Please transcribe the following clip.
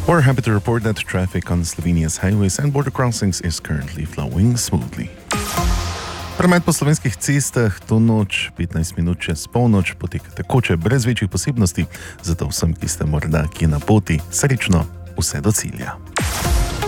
We're happy to report that traffic on Slovenia's highways and border crossings is currently flowing smoothly. Promet po slovenskih cestah to noč 15 minut čez polnoč poteka tekoče, brez večjih posebnosti, zato vsem, ki ste morda kje na poti, srečno vse do cilja.